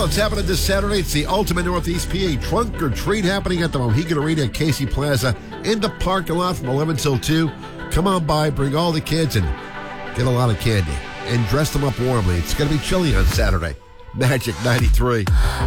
Well, it's happening this Saturday. It's the Ultimate Northeast PA Trunk or Treat happening at the Mohegan Arena at Casey Plaza in the parking lot from 11 till 2. Come on by, bring all the kids, and get a lot of candy. And dress them up warmly. It's going to be chilly on Saturday. Magic 93.